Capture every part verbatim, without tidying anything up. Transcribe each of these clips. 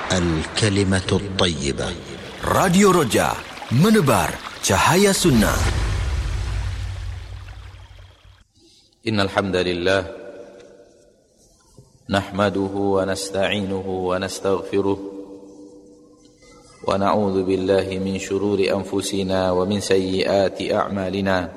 الكلمة الطيبة. Radio Roja, menebar cahaya sunnah. Innal hamdalillah nahmaduhu wa nasta'inuhu wa nastaghfiruh wa na'udzu billahi min shururi anfusina wa min sayyiati a'malina.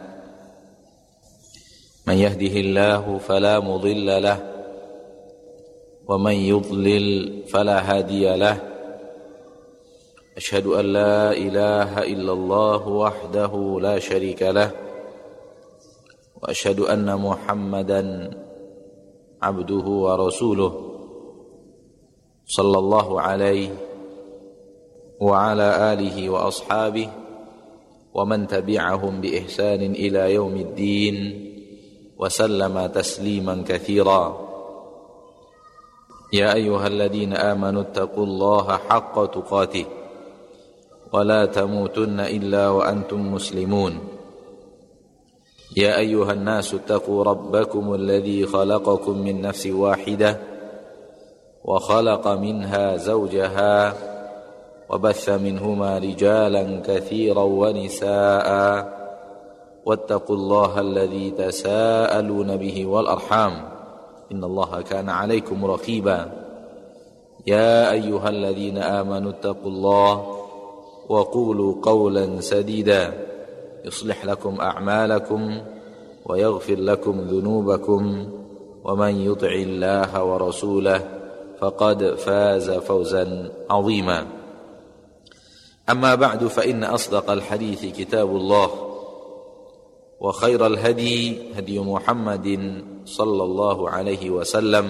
Man yahdihillahu fala mudilla lahu wa man yudlil fala hadiya lahu. Ashhadu an la ilaha illallah wahdahu la syarika lah wa ashhadu anna Muhammadan abduhu wa rasuluh sallallahu alaihi wa ala alihi wa ashabihi wa man tabi'ahum bi ihsanin ila yaumiddin wa sallama tasliman katsira. Ya ayyuhalladzina amanu taqullaha haqqa tuqatih ولا تموتن إلا وأنتم مسلمون. يا أيها الناس اتقوا ربكم الذي خلقكم من نفس واحدة وخلق منها زوجها وبث منهما رجالا كثيرا ونساء واتقوا الله الذي تساءلون به والأرحام إن الله كان عليكم رقيبا. يا أيها الذين آمنوا اتقوا الله وقولوا قولا سديدا يصلح لكم أعمالكم ويغفر لكم ذنوبكم ومن يطع الله ورسوله فقد فاز فوزا عظيما. أما بعد فإن أصدق الحديث كتاب الله وخير الهدي هدي محمد صلى الله عليه وسلم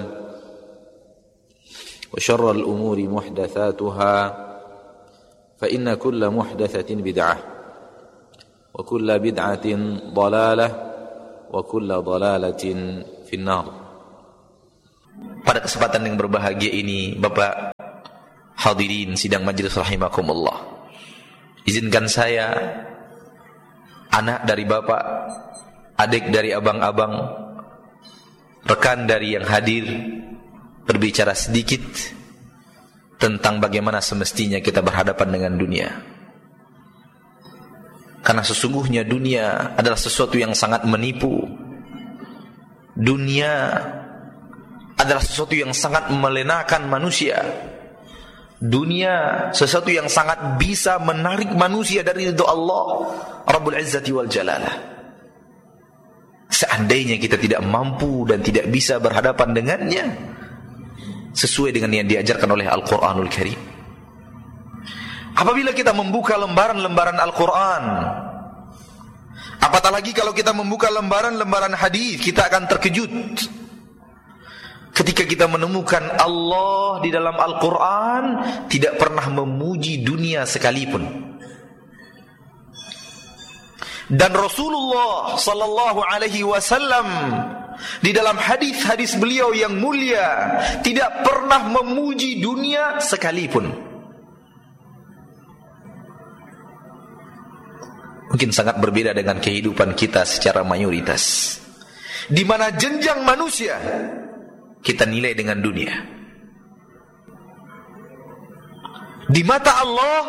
وشر الأمور محدثاتها فإن كل محدثة بدعة وكل بدعة ضلالة وكل ضلالة في النار. Pada kesempatan yang berbahagia ini, Bapak hadirin sidang majelis rahimakumullah, izinkan saya, anak dari Bapak, adik dari abang-abang, rekan dari yang hadir, berbicara sedikit tentang bagaimana semestinya kita berhadapan dengan dunia. Karena sesungguhnya dunia adalah sesuatu yang sangat menipu. Dunia adalah sesuatu yang sangat melenakan manusia. Dunia sesuatu yang sangat bisa menarik manusia dari ridha Allah Rabbul Izzati wal Jalalah. Seandainya kita tidak mampu dan tidak bisa berhadapan dengannya sesuai dengan yang diajarkan oleh Al-Quranul Karim. Apabila kita membuka lembaran-lembaran Al-Quran, apatah lagi kalau kita membuka lembaran-lembaran hadis, kita akan terkejut ketika kita menemukan Allah di dalam Al-Quran tidak pernah memuji dunia sekalipun. Dan Rasulullah sallallahu alaihi wasallam di dalam hadis-hadis beliau yang mulia tidak pernah memuji dunia sekalipun. Mungkin sangat berbeda dengan kehidupan kita secara mayoritas, di mana jenjang manusia kita nilai dengan dunia. Di mata Allah,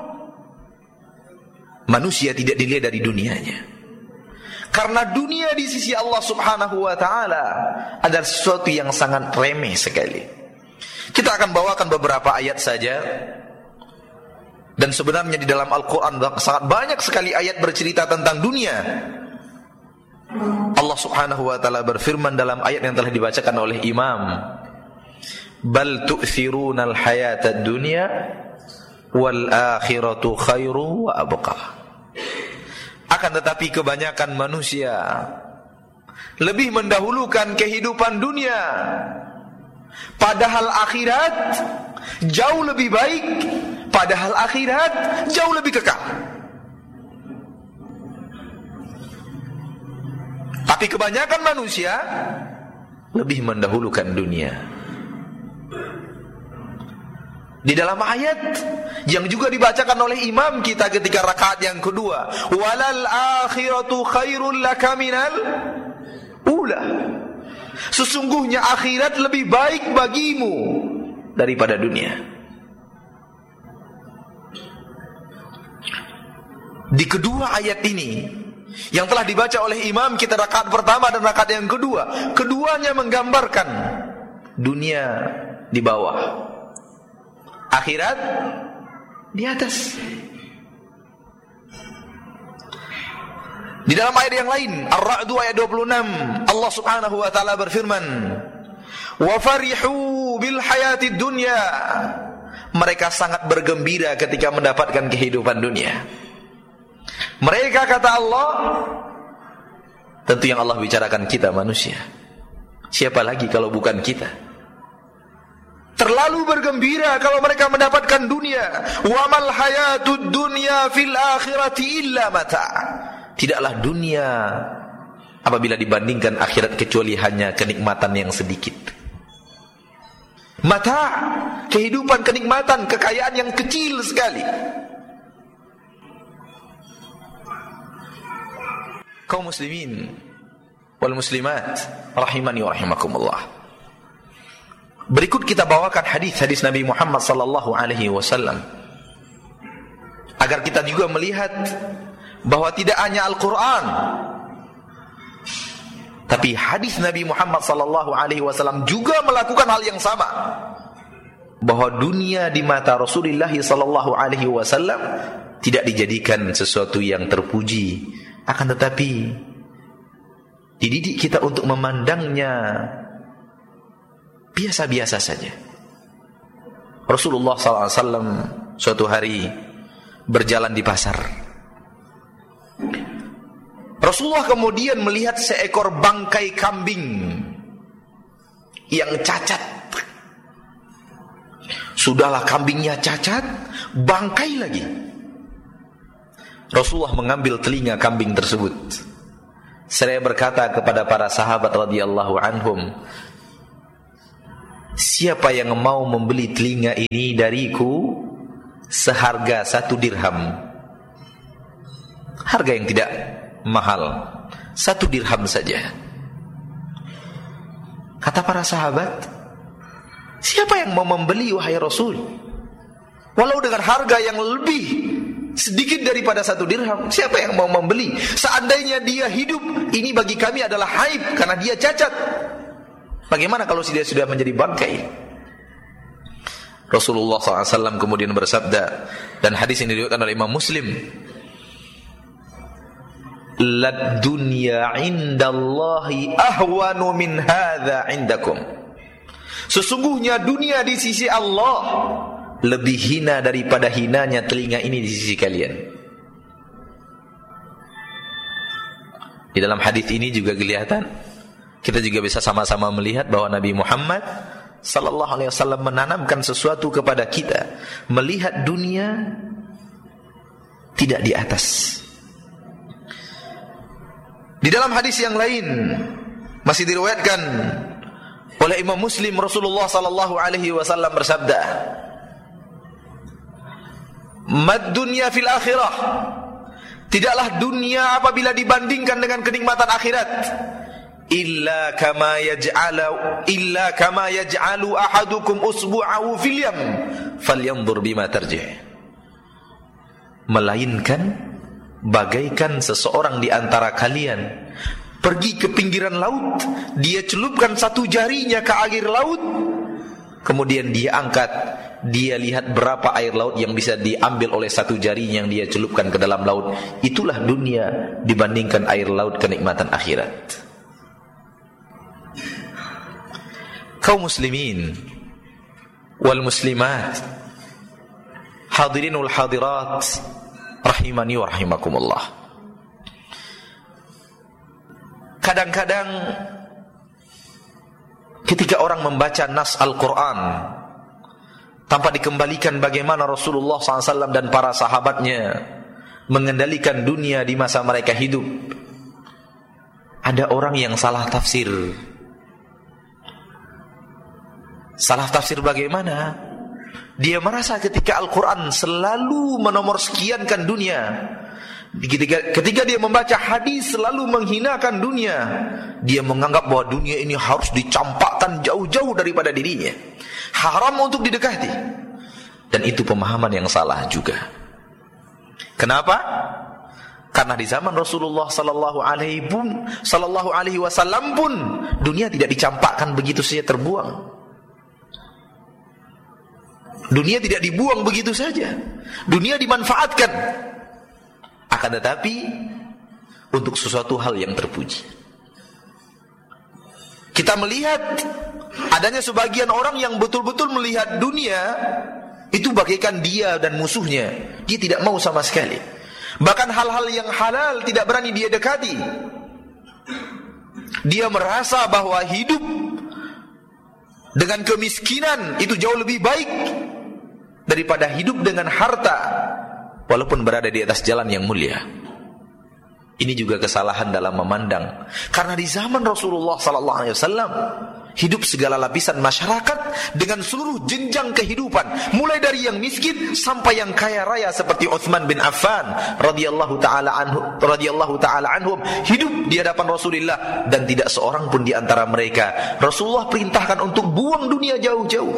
manusia tidak dilihat dari dunianya. Karena dunia di sisi Allah subhanahu wa ta'ala adalah sesuatu yang sangat remeh sekali. Kita akan bawakan beberapa ayat saja. Dan sebenarnya di dalam Al-Quran sangat banyak sekali ayat bercerita tentang dunia. Allah subhanahu wa ta'ala berfirman dalam ayat yang telah dibacakan oleh Imam, Bal tu'thirunal hayatad dunya wal akhiratu khairu wa abqa. Akan tetapi kebanyakan manusia lebih mendahulukan kehidupan dunia, padahal akhirat jauh lebih baik, padahal akhirat jauh lebih kekal. Tapi kebanyakan manusia lebih mendahulukan dunia. Di dalam ayat yang juga dibacakan oleh imam kita ketika rakaat yang kedua, walal akhiratu khairul laka minal ula. Sesungguhnya akhirat lebih baik bagimu daripada dunia. di kedua ayat ini yang telah dibaca oleh imam kita rakaat pertama dan rakaat yang kedua, keduanya menggambarkan dunia di bawah, akhirat di atas. Di dalam ayat yang lain, Ar-Ra'd ayat dua puluh enam, Allah Subhanahu wa taala berfirman, "Wa farihu bil hayatid dunya." Mereka sangat bergembira ketika mendapatkan kehidupan dunia. Mereka, kata Allah, tentu yang Allah bicarakan kita manusia. Siapa lagi kalau bukan kita? Terlalu bergembira kalau mereka mendapatkan dunia. Wa mal hayatud dunya fil akhirati illa mata'. Tidaklah dunia apabila dibandingkan akhirat kecuali hanya kenikmatan yang sedikit. Mata, kehidupan, kenikmatan, kekayaan yang kecil sekali. Kaum muslimin wal muslimat rahimani wa rahimakumullah. Berikut kita bawakan hadis-hadis Nabi Muhammad sallallahu alaihi wasallam agar kita juga melihat bahwa tidak hanya Al-Quran, tapi hadis Nabi Muhammad sallallahu alaihi wasallam juga melakukan hal yang sama. Bahwa dunia di mata Rasulullah sallallahu alaihi wasallam tidak dijadikan sesuatu yang terpuji, akan tetapi dididik kita untuk memandangnya biasa-biasa saja. Rasulullah sallallahu alaihi wasallam suatu hari berjalan di pasar. Rasulullah kemudian melihat seekor bangkai kambing yang cacat. Sudahlah kambingnya cacat, bangkai lagi. Rasulullah mengambil telinga kambing tersebut. Seraya berkata kepada para sahabat radhiyallahu anhum, siapa yang mau membeli telinga ini dariku seharga satu dirham? Harga yang tidak mahal, satu dirham saja. Kata para sahabat, siapa yang mau membeli wahai Rasul? Walau dengan harga yang lebih sedikit daripada satu dirham, siapa yang mau membeli? Seandainya dia hidup, ini bagi kami adalah aib karena dia cacat. Bagaimana kalau dia sudah menjadi bangkai? Rasulullah shallallahu alaihi wasallam kemudian bersabda, dan hadis ini diriwayatkan oleh Imam Muslim, lad dunya indallahi ahwanu min hadza indakum. Sesungguhnya dunia di sisi Allah lebih hina daripada hinanya telinga ini di sisi kalian. Di dalam hadis ini juga kelihatan, kita juga bisa sama-sama melihat bahwa Nabi Muhammad sallallahu alaihi wasallam menanamkan sesuatu kepada kita, melihat dunia tidak di atas. Di dalam hadis yang lain masih diriwayatkan oleh Imam Muslim, Rasulullah sallallahu alaihi wasallam bersabda, "Mad dunya fil akhirah." Tidaklah dunia apabila dibandingkan dengan kenikmatan akhirat, illa kama yaj'alu illa kama yaj'alu ahadukum usbu'ahu fil yam falyanzur bima tarji'. Melainkan bagaikan seseorang di antara kalian pergi ke pinggiran laut, dia celupkan satu jarinya ke air laut, kemudian dia angkat, dia lihat berapa air laut yang bisa diambil oleh satu jarinya yang dia celupkan ke dalam laut. Itulah dunia dibandingkan air laut kenikmatan akhirat. Kaum muslimin wal muslimat, hadirin wal hadirat rahimani wa rahimakumullah. Kadang-kadang ketika orang membaca nas Al-Quran tanpa dikembalikan bagaimana Rasulullah shallallahu alaihi wasallam dan para sahabatnya mengendalikan dunia di masa mereka hidup, ada orang yang salah tafsir. Salah tafsir bagaimana? Dia merasa ketika Al-Quran selalu menomorsekiankan dunia, ketika, ketika dia membaca hadis selalu menghinakan dunia, dia menganggap bahwa dunia ini harus dicampakkan jauh-jauh daripada dirinya, haram untuk didekati. Dan itu pemahaman yang salah juga. Kenapa? Karena di zaman Rasulullah sallallahu alaihi pun, sallallahu alaihi wasallam pun dunia tidak dicampakkan begitu saja terbuang. Dunia tidak dibuang begitu saja. Dunia dimanfaatkan. Akan tetapi untuk sesuatu hal yang terpuji. Kita melihat adanya sebagian orang yang betul-betul melihat dunia itu bagaikan dia dan musuhnya. Dia tidak mau sama sekali. Bahkan hal-hal yang halal tidak berani dia dekati. Dia merasa bahwa hidup dengan kemiskinan itu jauh lebih baik daripada hidup dengan harta walaupun berada di atas jalan yang mulia. Ini juga kesalahan dalam memandang. Karena di zaman Rasulullah sallallahu alaihi wasallam hidup segala lapisan masyarakat dengan seluruh jenjang kehidupan, mulai dari yang miskin sampai yang kaya raya seperti Utsman bin Affan radhiyallahu taala anhu radhiyallahu taala anhum hidup di hadapan Rasulullah, dan tidak seorang pun di antara mereka Rasulullah perintahkan untuk buang dunia jauh-jauh.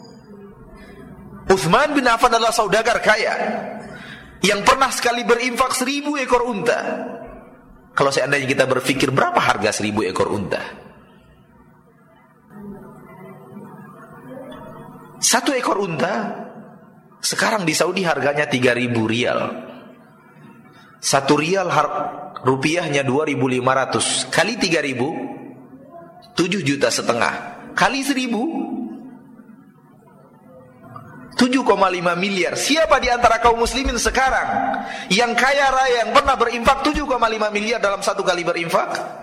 Utsman bin Affan adalah saudagar kaya yang pernah sekali berinfak seribu ekor unta. Kalau seandainya kita berpikir berapa harga seribu ekor unta? Satu ekor unta sekarang di Saudi harganya tiga ribu rial. Satu rial har- rupiahnya dua ribu lima ratus. Kali tiga ribu, tujuh juta setengah. Kali seribu, tujuh koma lima miliar. Siapa di antara kaum muslimin sekarang yang kaya raya yang pernah berinfak tujuh koma lima miliar dalam satu kali berinfak?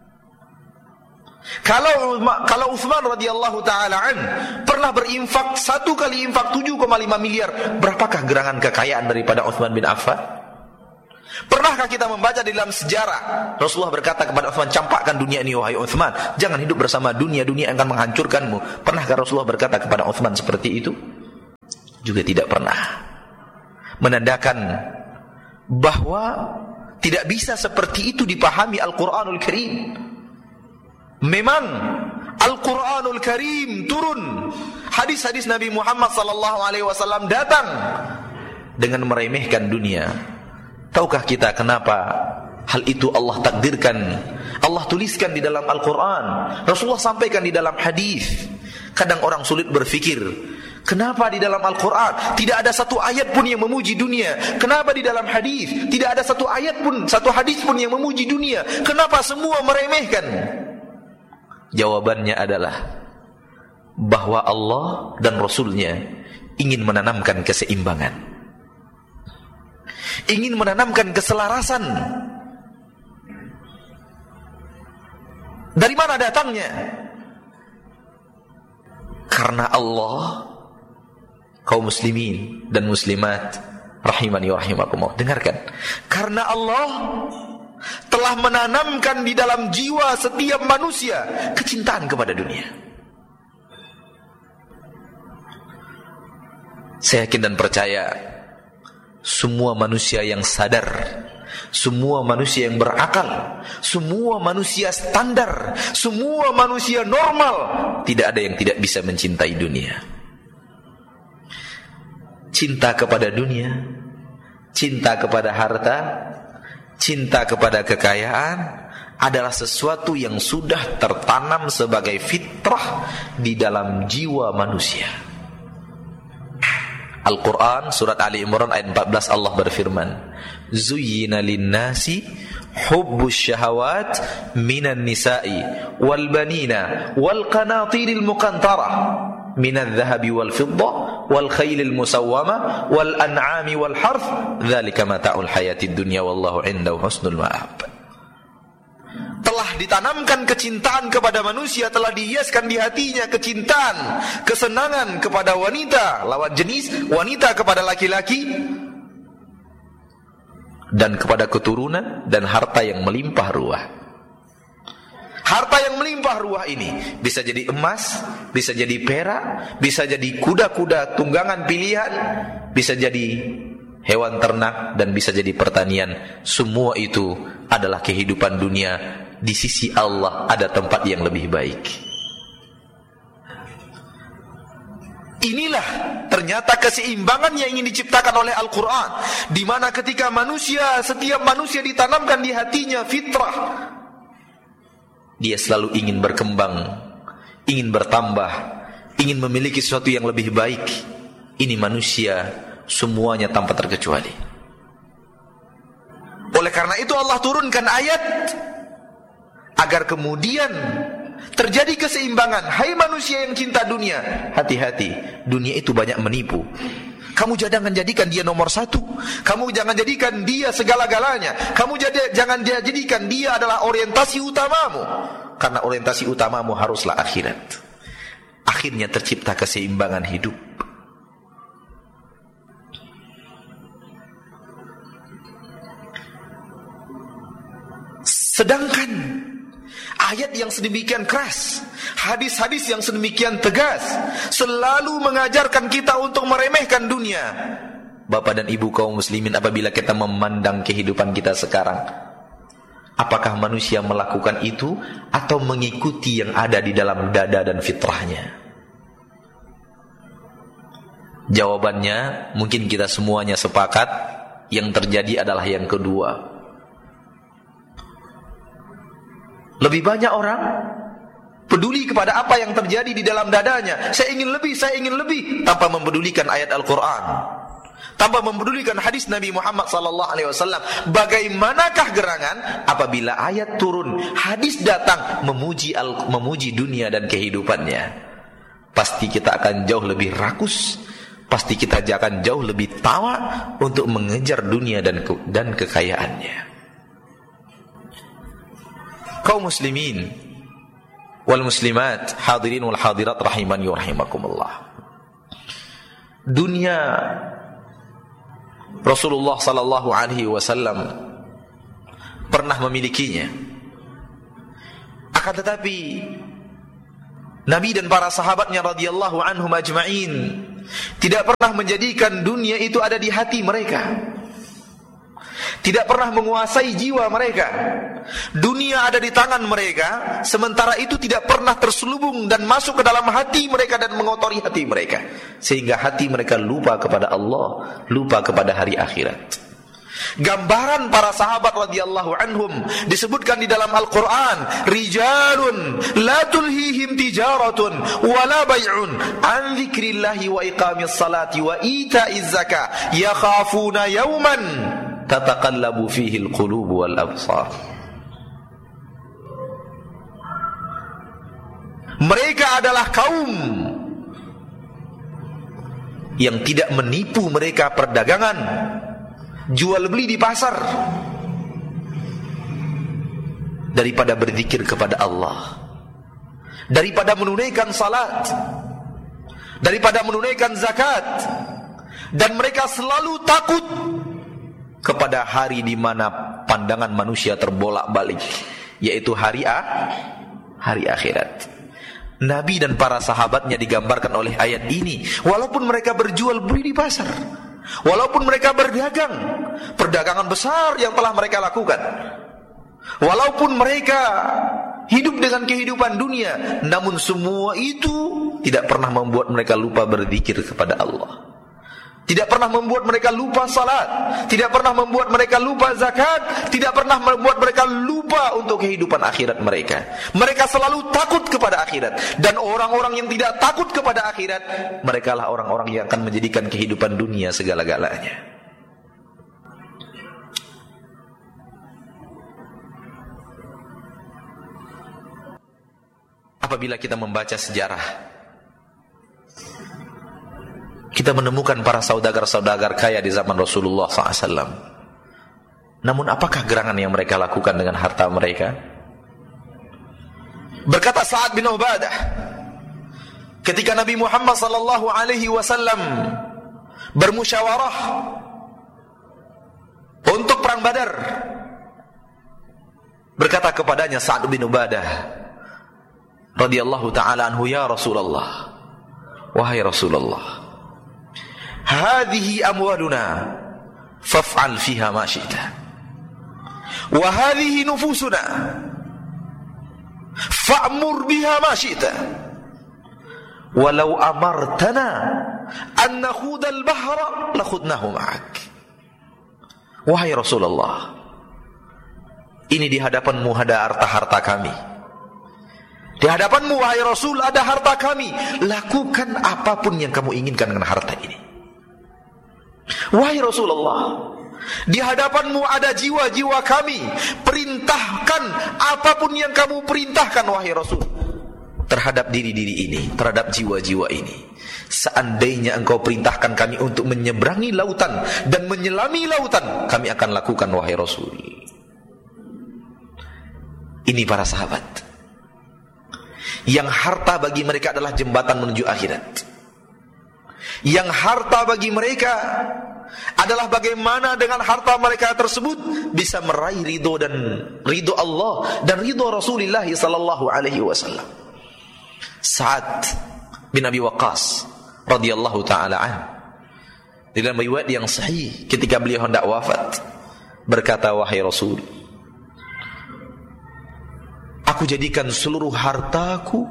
Kalau kalau Utsman radhiyallahu taala an pernah berinfak satu kali infak tujuh koma lima miliar, berapakah gerangan kekayaan daripada Utsman bin Affan? Pernahkah kita membaca di dalam sejarah Rasulullah berkata kepada Utsman, campakkan dunia ini wahai Utsman, jangan hidup bersama dunia, dunia akan menghancurkanmu. Pernahkah Rasulullah berkata kepada Utsman seperti itu? Juga tidak pernah. Menandakan bahwa tidak bisa seperti itu dipahami Al-Quranul Karim. Memang Al-Quranul Karim turun, hadis-hadis Nabi Muhammad sallallahu alaihi wasallam datang dengan meremehkan dunia. Tahukah kita kenapa hal itu Allah takdirkan, Allah tuliskan di dalam Al-Quran, Rasulullah sampaikan di dalam hadis. Kadang orang sulit berfikir, kenapa di dalam Al-Quran tidak ada satu ayat pun yang memuji dunia? Kenapa di dalam hadis tidak ada satu ayat pun, satu hadis pun yang memuji dunia? Kenapa semua meremehkan? Jawabannya adalah bahwa Allah dan Rasulnya ingin menanamkan keseimbangan, ingin menanamkan keselarasan. Dari mana datangnya? Karena Allah, kaum muslimin dan muslimat rahimani wa rahimakumullah, dengarkan. Karena Allah telah menanamkan di dalam jiwa setiap manusia kecintaan kepada dunia. Saya yakin dan percaya semua manusia yang sadar, semua manusia yang berakal, semua manusia standar, semua manusia normal, tidak ada yang tidak bisa mencintai dunia. Cinta kepada dunia, cinta kepada harta, cinta kepada kekayaan adalah sesuatu yang sudah tertanam sebagai fitrah di dalam jiwa manusia. Al-Quran surat Ali Imran ayat empat belas, Allah berfirman, Zuyyina linnasi hubbus syahawat minan nisa'i wal banina wal qanatiril muqantarah minadh dhahabi wal fidda wal khaylil musawwama wal an'ami wal harth dzalika mata'ul hayatid dunya wallahu 'indahu husnul ma'ab. Telah ditanamkan kecintaan kepada manusia, telah dihiaskan di hatinya kecintaan, kesenangan kepada wanita lawan jenis, wanita kepada laki-laki, dan kepada keturunan dan harta yang melimpah ruah. Harta yang melimpah ruah ini bisa jadi emas, bisa jadi perak, bisa jadi kuda-kuda tunggangan pilihan, bisa jadi hewan ternak, dan bisa jadi pertanian. Semua itu adalah kehidupan dunia. Di sisi Allah ada tempat yang lebih baik. Inilah ternyata keseimbangan yang ingin diciptakan oleh Al-Quran, di mana ketika manusia, setiap manusia ditanamkan di hatinya fitrah, dia selalu ingin berkembang, ingin bertambah, ingin memiliki sesuatu yang lebih baik. Ini manusia semuanya tanpa terkecuali. Oleh karena itu Allah turunkan ayat agar kemudian terjadi keseimbangan. Hai manusia yang cinta dunia, hati-hati, dunia itu banyak menipu. Kamu jangan jadikan dia nomor satu. Kamu jangan jadikan dia segala-galanya. Kamu jadi, jangan jadikan dia adalah orientasi utamamu. Karena orientasi utamamu haruslah akhirat. Akhirnya tercipta keseimbangan hidup. Sedangkan ayat yang sedemikian keras, hadis-hadis yang sedemikian tegas, selalu mengajarkan kita untuk meremehkan dunia. Bapak dan ibu kaum muslimin, apabila kita memandang kehidupan kita sekarang, apakah manusia melakukan itu atau mengikuti yang ada di dalam dada dan fitrahnya? Jawabannya mungkin kita semuanya sepakat, yang terjadi adalah yang kedua. Lebih banyak orang peduli kepada apa yang terjadi di dalam dadanya. Saya ingin lebih, saya ingin lebih, tanpa mempedulikan ayat Al-Quran, tanpa mempedulikan hadis Nabi Muhammad sallallahu alaihi wasallam. Bagaimanakah gerangan apabila ayat turun, hadis datang memuji al, memuji dunia dan kehidupannya? Pasti kita akan jauh lebih rakus, pasti kita akan jauh lebih tawa untuk mengejar dunia dan ke, dan kekayaannya. Kaum muslimin wal muslimat, hadirin wal hadirat rahimani wa rahimakumullah. Dunia Rasulullah sallallahu alaihi wasallam pernah memilikinya. Akan tetapi Nabi dan para sahabatnya radhiyallahu anhum ajma'in tidak pernah menjadikan dunia itu ada di hati mereka, tidak pernah menguasai jiwa mereka. Dunia ada di tangan mereka, sementara itu tidak pernah terselubung dan masuk ke dalam hati mereka dan mengotori hati mereka, sehingga hati mereka lupa kepada Allah, lupa kepada hari akhirat. Gambaran para sahabat radhiyallahu anhum disebutkan di dalam Al-Quran. Rijalun la tulhihim tijaratun wala bay'un an dzikrillahi wa iqamis salati wa ita'iz zakah yakhafuna yawman tataqallabu fihi al-qulubu wal absar. Mereka adalah kaum yang tidak menipu mereka perdagangan, jual beli di pasar, daripada berzikir kepada Allah, daripada menunaikan salat, daripada menunaikan zakat. Dan mereka selalu takut kepada hari di mana pandangan manusia terbolak-balik, yaitu hari a, hari akhirat. Nabi dan para sahabatnya digambarkan oleh ayat ini, walaupun mereka berjual beli di pasar, walaupun mereka berdagang, perdagangan besar yang telah mereka lakukan, walaupun mereka hidup dengan kehidupan dunia, namun semua itu tidak pernah membuat mereka lupa berzikir kepada Allah, tidak pernah membuat mereka lupa salat, tidak pernah membuat mereka lupa zakat, tidak pernah membuat mereka lupa untuk kehidupan akhirat mereka. Mereka selalu takut kepada akhirat. Dan orang-orang yang tidak takut kepada akhirat, mereka lah orang-orang yang akan menjadikan kehidupan dunia segala-galanya. Apabila kita membaca sejarah, kita menemukan para saudagar-saudagar kaya di zaman Rasulullah shallallahu alaihi wasallam. Namun apakah gerangan yang mereka lakukan dengan harta mereka? Berkata Sa'ad bin Ubadah, ketika Nabi Muhammad sallallahu alaihi wasallam bermusyawarah untuk perang Badar, berkata kepadanya Sa'ad bin Ubadah radhiyallahu ta'ala anhu, ya Rasulullah, wahai Rasulullah, hadhihi amwaluna faf'al fiha ma syi'ta, wa hadhihi nufusuna fa'mur biha ma syi'ta, walau amartana an nakhudal bahra lakhudnahu ma'ak. Wahai Rasulullah, ini di hadapanmu ada harta-harta kami. Di hadapanmu wahai Rasul ada harta kami. Lakukan apapun yang kamu inginkan dengan harta ini. Wahai Rasulullah, di hadapanmu ada jiwa-jiwa kami. Perintahkan apapun yang kamu perintahkan wahai Rasul terhadap diri-diri ini, terhadap jiwa-jiwa ini. Seandainya engkau perintahkan kami untuk menyeberangi lautan dan menyelami lautan, kami akan lakukan wahai Rasul. Ini para sahabat yang harta bagi mereka adalah jembatan menuju akhirat. Yang harta bagi mereka adalah bagaimana dengan harta mereka tersebut bisa meraih ridho dan ridho Allah dan ridho Rasulullah sallallahu alaihi wasallam. Sa'ad bin Abi Waqqas radhiyallahu taala an, di dalam riwayat yang sahih ketika beliau hendak wafat berkata, wahai Rasul, aku jadikan seluruh hartaku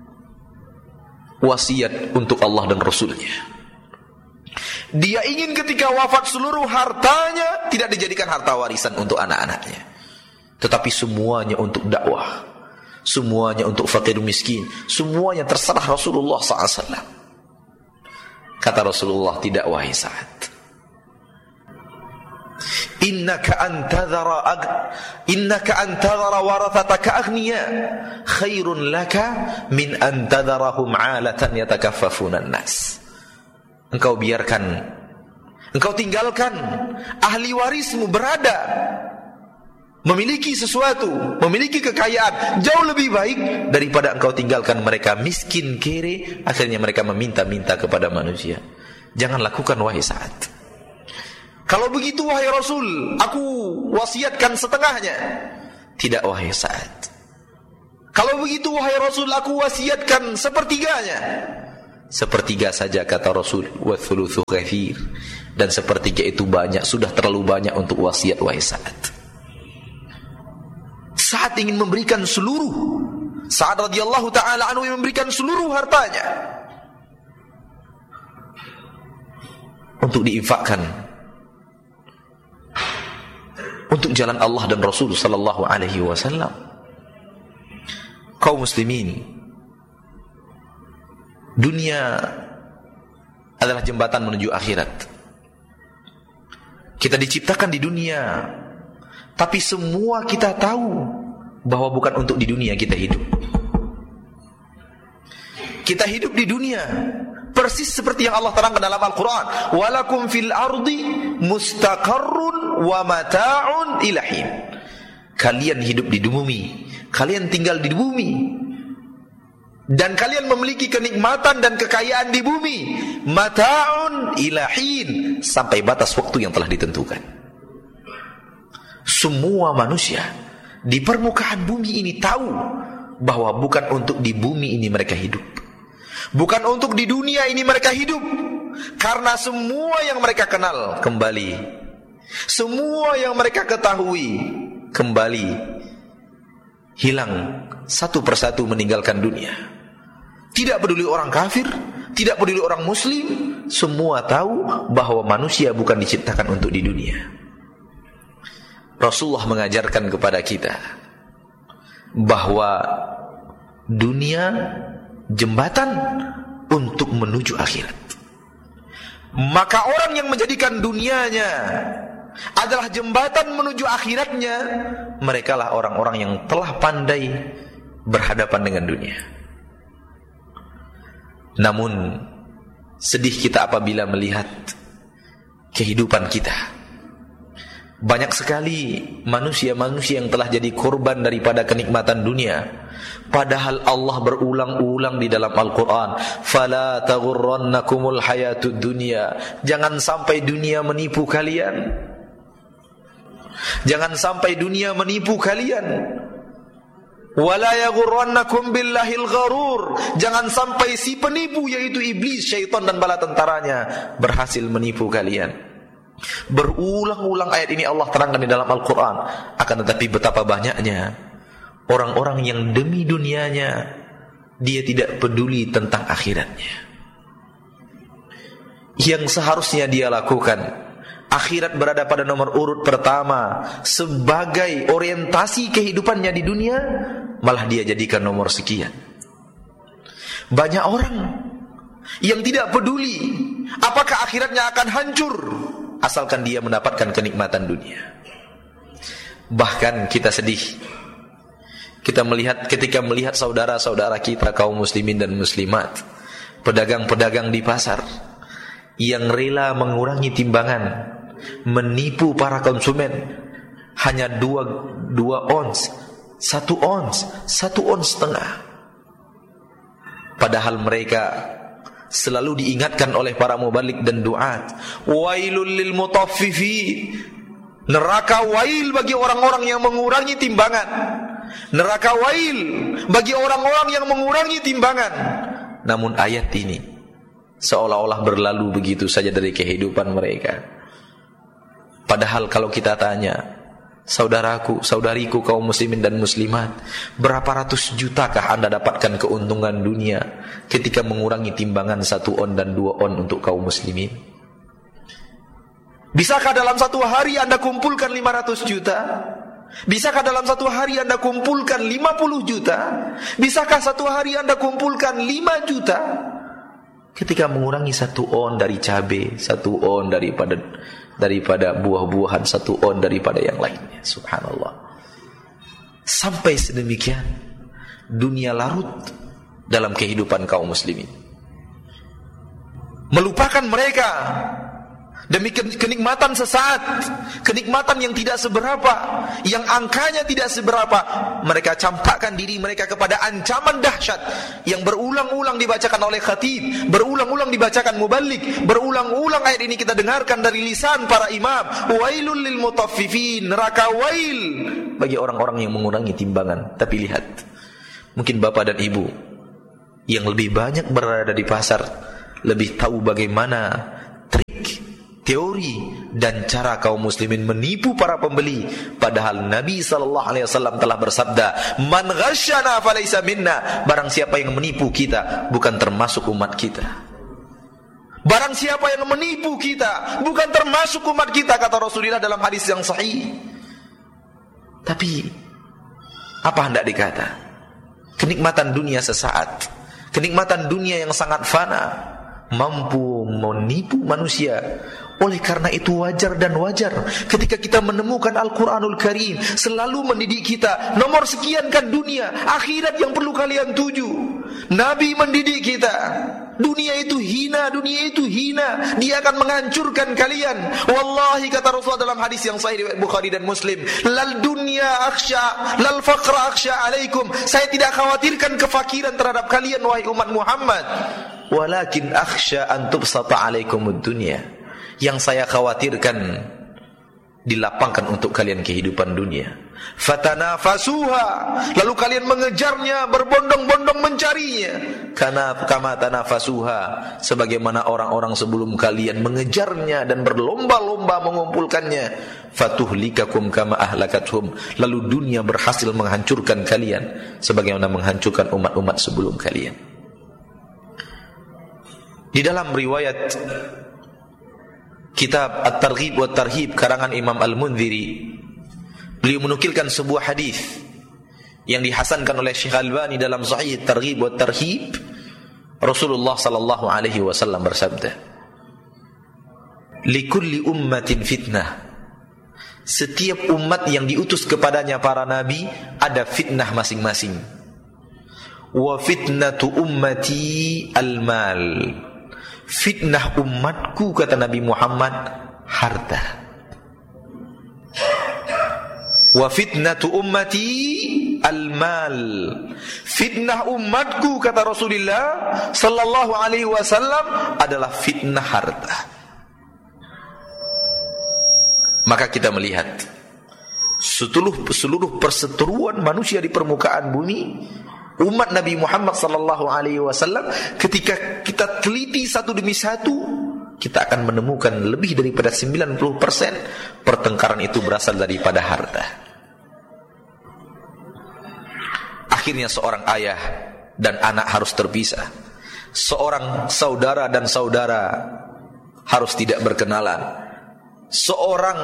wasiat untuk Allah dan Rasulnya. Dia ingin ketika wafat seluruh hartanya tidak dijadikan harta warisan untuk anak-anaknya, tetapi semuanya untuk dakwah, semuanya untuk fakir miskin, semuanya terserah Rasulullah sallallahu alaihi wasallam. Kata Rasulullah, tidak wahai Sa'ad, innaka antadhara ag innaka antadhara warathataka aghniya khairun laka min antadharahum 'alatan yatakaffafuna an-nas. Engkau biarkan, engkau tinggalkan ahli warismu berada, memiliki sesuatu, memiliki kekayaan jauh lebih baik daripada engkau tinggalkan mereka miskin kere, akhirnya mereka meminta-minta kepada manusia. Jangan lakukan wahai Sa'ad. Kalau begitu wahai Rasul, aku wasiatkan setengahnya. Tidak wahai Sa'ad. Kalau begitu wahai Rasul, aku wasiatkan sepertiganya. Sepertiga saja kata Rasul, wa thuluthu kathir, dan sepertiga itu banyak, sudah terlalu banyak untuk wasiat wahai Sa'ad. Sa'ad ingin memberikan seluruh, Sa'ad radhiyallahu taala anhu memberikan seluruh hartanya untuk diinfakkan untuk jalan Allah dan Rasul sallallahu alaihi wasallam. Kaum muslimin, dunia adalah jembatan menuju akhirat. Kita diciptakan di dunia, tapi semua kita tahu bahwa bukan untuk di dunia kita hidup. Kita hidup di dunia persis seperti yang Allah terangkan dalam Al-Quran, walakum fil ardi mustaqarrun wa mata'un ilahin. Kalian hidup di bumi, kalian tinggal di bumi, dan kalian memiliki kenikmatan dan kekayaan di bumi, mata'un ilahin, sampai batas waktu yang telah ditentukan. Semua manusia di permukaan bumi ini tahu bahwa bukan untuk di bumi ini mereka hidup, bukan untuk di dunia ini mereka hidup, karena semua yang mereka kenal kembali, semua yang mereka ketahui kembali hilang satu persatu meninggalkan dunia. Tidak peduli orang kafir, tidak peduli orang muslim, semua tahu bahwa manusia bukan diciptakan untuk di dunia. Rasulullah mengajarkan kepada kita bahwa dunia jembatan untuk menuju akhirat. Maka orang yang menjadikan dunianya adalah jembatan menuju akhiratnya, merekalah orang-orang yang telah pandai berhadapan dengan dunia. Namun sedih kita apabila melihat kehidupan kita. Banyak sekali manusia-manusia yang telah jadi korban daripada kenikmatan dunia, padahal Allah berulang-ulang di dalam Al-Quran, fala taghurrannakumul hayatud dunya, jangan sampai dunia menipu kalian, jangan sampai dunia menipu kalian. Wala yaghurrannakum billahil gharur, jangan sampai si penipu yaitu iblis, syaitan dan bala tentaranya berhasil menipu kalian. Berulang-ulang ayat ini Allah terangkan di dalam Al-Quran. Akan tetapi betapa banyaknya orang-orang yang demi dunianya dia tidak peduli tentang akhiratnya. Yang seharusnya dia lakukan, akhirat berada pada nomor urut pertama sebagai orientasi kehidupannya di dunia, malah dia jadikan nomor sekian. Banyak orang yang tidak peduli apakah akhiratnya akan hancur asalkan dia mendapatkan kenikmatan dunia. Bahkan kita sedih kita melihat ketika melihat saudara-saudara kita kaum muslimin dan muslimat, pedagang-pedagang di pasar yang rela mengurangi timbangan, menipu para konsumen hanya dua dua ons, satu ons, satu ons setengah. Padahal mereka selalu diingatkan oleh para mubalik dan duat, wailul lil mutaffifin, neraka wail bagi orang-orang yang mengurangi timbangan, neraka wail bagi orang-orang yang mengurangi timbangan. Namun ayat ini seolah-olah berlalu begitu saja dari kehidupan mereka. Padahal kalau kita tanya, saudaraku, saudariku kaum muslimin dan muslimat, berapa ratus jutakah anda dapatkan keuntungan dunia ketika mengurangi timbangan satu on dan dua on untuk kaum muslimin? Bisakah dalam satu hari anda kumpulkan lima ratus juta? Bisakah dalam satu hari anda kumpulkan lima puluh juta? Bisakah satu hari anda kumpulkan lima juta? Ketika mengurangi satu on dari cabai, satu on daripada daripada buah-buahan, satu on daripada yang lainnya. Subhanallah. Sampai sedemikian dunia larut dalam kehidupan kaum muslimin, melupakan mereka demi kenikmatan sesaat, kenikmatan yang tidak seberapa, yang angkanya tidak seberapa. Mereka campakkan diri mereka kepada ancaman dahsyat yang berulang-ulang dibacakan oleh khatib, berulang-ulang dibacakan mubalik, berulang-ulang ayat ini kita dengarkan dari lisan para imam. Wailul lil mutaffifin, neraka wail bagi orang-orang yang mengurangi timbangan. Tapi lihat, mungkin bapak dan ibu yang lebih banyak berada di pasar lebih tahu bagaimana trik, teori dan cara kaum muslimin menipu para pembeli. Padahal Nabi sallallahu alaihi wasallam telah bersabda, "Man ghasyana falaysa minna." Barang siapa yang menipu kita bukan termasuk umat kita. Barang siapa yang menipu kita bukan termasuk umat kita, kata Rasulullah dalam hadis yang sahih. Tapi apa hendak dikata? Kenikmatan dunia sesaat, kenikmatan dunia yang sangat fana mampu menipu manusia. Oleh karena itu wajar dan wajar ketika kita menemukan Al-Quranul Karim selalu mendidik kita, nomor sekian kan dunia, akhirat yang perlu kalian tuju. Nabi mendidik kita, dunia itu hina, dunia itu hina, dia akan menghancurkan kalian. Wallahi, kata Rasulullah dalam hadis yang sahih riwayat Bukhari dan Muslim, lal dunya akhsha lal faqra akhsha alaikum, saya tidak khawatirkan kefakiran terhadap kalian wahai umat Muhammad, walakin akhsha an tubsata alaikumud dunya, yang saya khawatirkan dilapangkan untuk kalian kehidupan dunia. Fatanafasuha, lalu kalian mengejarnya, berbondong-bondong mencarinya. Karena kama tanafasuha, sebagaimana orang-orang sebelum kalian mengejarnya dan berlomba-lomba mengumpulkannya. Fatuhlikakum kama ahlakathum, lalu dunia berhasil menghancurkan kalian sebagaimana menghancurkan umat-umat sebelum kalian. Di dalam riwayat kitab At-Targhib wa Tarhib karangan Imam Al-Mundhiri, beliau menukilkan sebuah hadis yang dihasankan oleh Syekh Albani dalam Sahih At-Targhib wa Tarhib. Rasulullah sallallahu alaihi wasallam bersabda, "Likulli ummatin fitnah." Setiap umat yang diutus kepadanya para nabi ada fitnah masing-masing. Wa fitnatu ummati al-mal. Fitnah umatku, kata Nabi Muhammad, harta. Wa fitnatu ummati al-mal. Fitnah umatku, kata Rasulullah sallallahu alaihi wasallam, adalah fitnah harta. Maka kita melihat seluruh seluruh perseteruan manusia di permukaan bumi, umat Nabi Muhammad sallallahu alaihi wasallam, ketika kita teliti satu demi satu, kita akan menemukan lebih daripada sembilan puluh persen pertengkaran itu berasal daripada harta. Akhirnya seorang ayah dan anak harus terpisah. Seorang saudara dan saudara harus tidak berkenalan. Seorang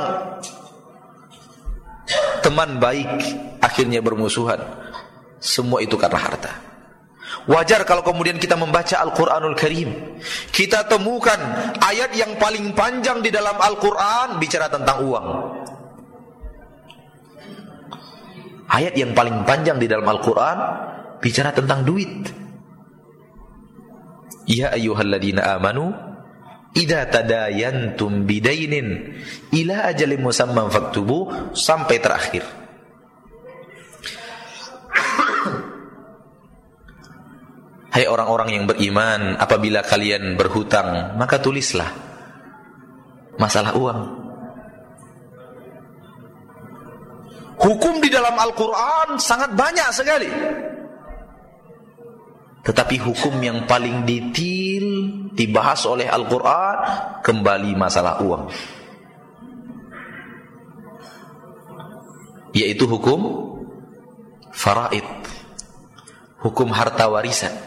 teman baik akhirnya bermusuhan. Semua itu karena harta. Wajar kalau kemudian kita membaca Al-Quranul Karim, kita temukan ayat yang paling panjang di dalam Al-Quran bicara tentang uang. Ayat yang paling panjang di dalam Al-Quran bicara tentang duit. Ya ayyuhalladzina amanu idza tadayantum bidainin ila ajalin musamman faktubu, sampai terakhir. Hai orang-orang yang beriman, apabila kalian berhutang, maka tulislah masalah uang. Hukum di dalam Al-Quran sangat banyak sekali, tetapi hukum yang paling detail dibahas oleh Al-Quran kembali masalah uang, yaitu hukum faraid, hukum harta warisan.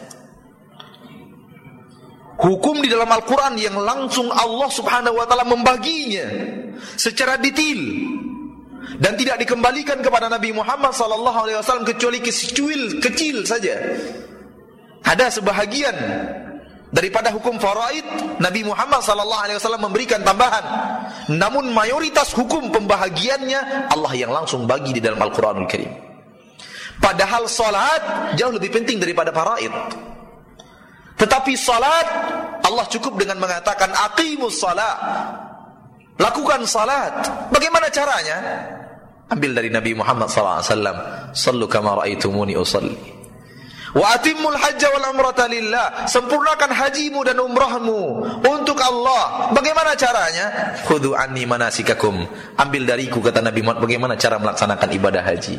Hukum di dalam Al-Quran yang langsung Allah subhanahu wa ta'ala membaginya secara detail dan tidak dikembalikan kepada Nabi Muhammad sallallahu alaihi wasallam kecuali kecil kecil saja. Ada sebahagian daripada hukum faraid Nabi Muhammad sallallahu alaihi wasallam memberikan tambahan, namun mayoritas hukum pembahagiannya Allah yang langsung bagi di dalam Al-Quranul Karim. Padahal salat jauh lebih penting daripada faraid. Tetapi salat Allah cukup dengan mengatakan aqimus salat, lakukan salat. Bagaimana caranya? Ambil dari Nabi Muhammad sallallahu alaihi wasallam, sallu kama ra'aitumuni usalli. Wa atimmul hajja wal umrata lillah, sempurnakan hajimu dan umrahmu untuk Allah. Bagaimana caranya? Khudhu anni manasikakum, ambil dariku, kata Nabi Muhammad, bagaimana cara melaksanakan ibadah haji.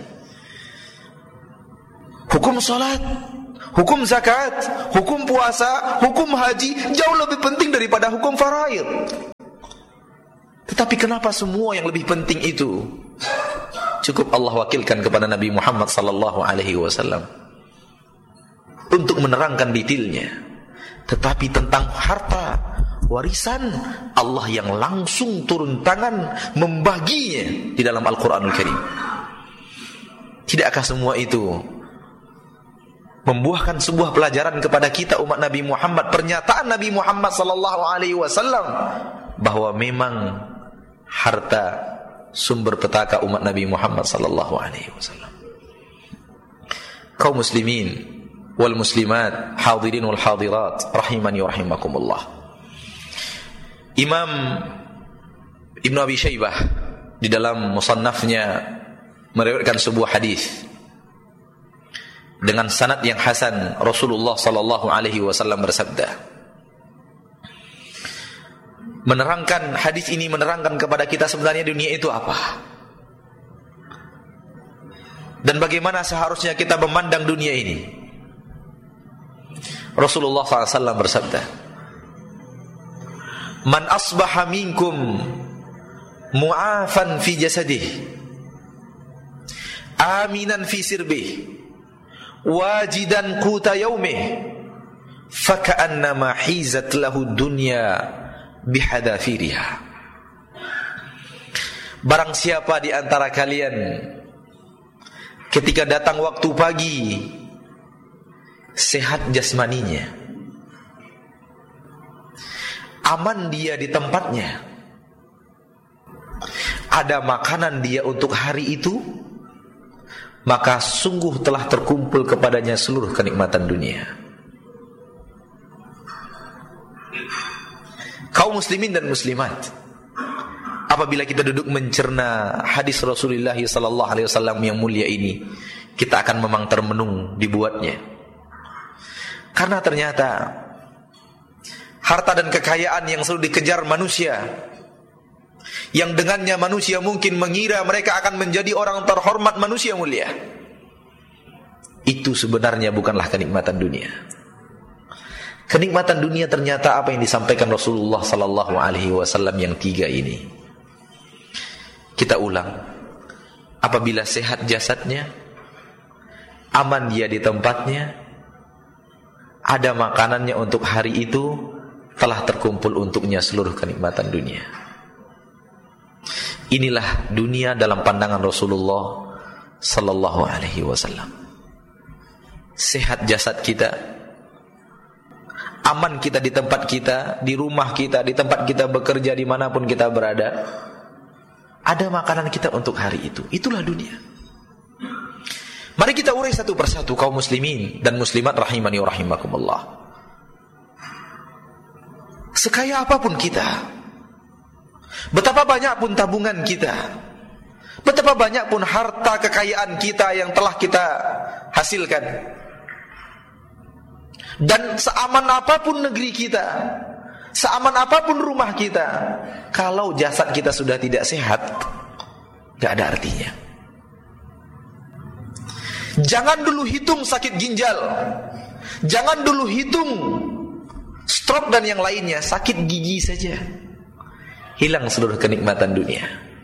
Hukum salat, hukum zakat, hukum puasa, hukum haji jauh lebih penting daripada hukum faraid. Tetapi kenapa semua yang lebih penting itu cukup Allah wakilkan kepada Nabi Muhammad sallallahu alaihi wasallam untuk menerangkan detailnya. Tetapi tentang harta warisan Allah yang langsung turun tangan membaginya di dalam Al-Quranul Karim. Tidakkah semua itu membuahkan sebuah pelajaran kepada kita umat Nabi Muhammad, pernyataan Nabi Muhammad sallallahu alaihi wasallam bahwa memang harta sumber petaka umat Nabi Muhammad sallallahu alaihi wasallam. Kaum muslimin wal muslimat, hadirin wal hadirat, rahimani wa rahimakumullah. Imam Ibnu Abi Syaibah di dalam musannafnya meriwayatkan sebuah hadis dengan sanad yang hasan. Rasulullah sallallahu alaihi wasallam bersabda, menerangkan hadis ini menerangkan kepada kita sebenarnya dunia itu apa dan bagaimana seharusnya kita memandang dunia ini. Rasulullah sallallahu alaihi wasallam bersabda, man asbaha minkum mu'afan fi jasadih aminan fi sirbih wajidan quta yaumih faka'annama hizat lahu dunya bihadafiriha. Barang siapa di antara kalian ketika datang waktu pagi sehat jasmaninya, aman dia di tempatnya, ada makanan dia untuk hari itu, maka sungguh telah terkumpul kepadanya seluruh kenikmatan dunia. Kaum muslimin dan muslimat, apabila kita duduk mencerna hadis Rasulullah sallallahu alaihi wasallam yang mulia ini, kita akan memang termenung dibuatnya. Karena ternyata harta dan kekayaan yang selalu dikejar manusia, yang dengannya manusia mungkin mengira mereka akan menjadi orang terhormat, manusia mulia, itu sebenarnya bukanlah kenikmatan dunia. Kenikmatan dunia ternyata apa yang disampaikan Rasulullah sallallahu alaihi wasallam yang tiga ini. Kita ulang. Apabila sehat jasadnya, aman dia di tempatnya, ada makanannya untuk hari itu, telah terkumpul untuknya seluruh kenikmatan dunia. Inilah dunia dalam pandangan Rasulullah sallallahu alaihi wasallam. Sehat jasad kita, aman kita di tempat kita, di rumah kita, di tempat kita bekerja, dimanapun kita berada, ada makanan kita untuk hari itu. Itulah dunia. Mari kita urai satu persatu kaum muslimin dan muslimat rahimani wa rahimakumullah. Sekaya apapun kita, betapa banyak pun tabungan kita, betapa banyak pun harta kekayaan kita yang telah kita hasilkan, dan seaman apapun negeri kita, seaman apapun rumah kita, kalau jasad kita sudah tidak sehat, gak ada artinya. Jangan dulu hitung sakit ginjal, jangan dulu hitung stroke dan yang lainnya, sakit gigi saja hilang seluruh kenikmatan dunia.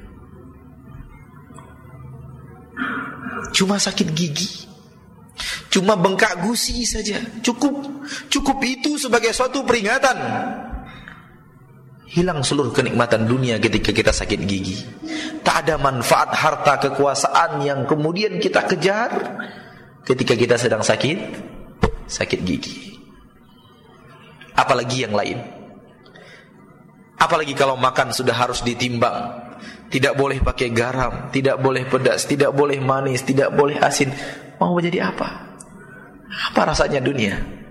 Cuma sakit gigi, cuma bengkak gusi saja, cukup cukup itu sebagai suatu peringatan. Hilang seluruh kenikmatan dunia ketika kita sakit gigi. Tak ada manfaat harta kekuasaan yang kemudian kita kejar ketika kita sedang sakit sakit gigi. Apalagi yang lain. Apalagi kalau makan sudah harus ditimbang. Tidak boleh pakai garam, tidak boleh pedas, tidak boleh manis, tidak boleh asin. Mau menjadi apa? Apa rasanya dunia?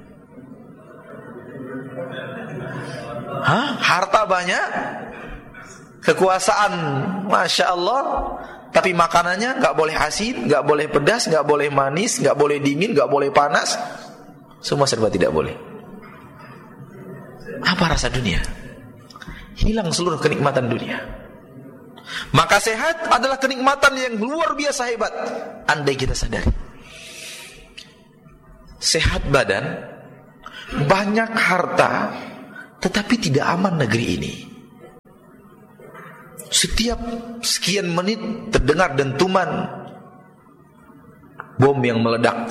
Hah? Harta banyak, kekuasaan Masya Allah, tapi makanannya gak boleh asin, gak boleh pedas, gak boleh manis, gak boleh dingin, gak boleh panas. Semua serba tidak boleh. Apa rasa dunia? Hilang seluruh kenikmatan dunia. Maka sehat adalah kenikmatan yang luar biasa hebat, andai kita sadari. Sehat badan, banyak harta, tetapi tidak aman negeri ini. Setiap sekian menit terdengar dentuman bom yang meledak.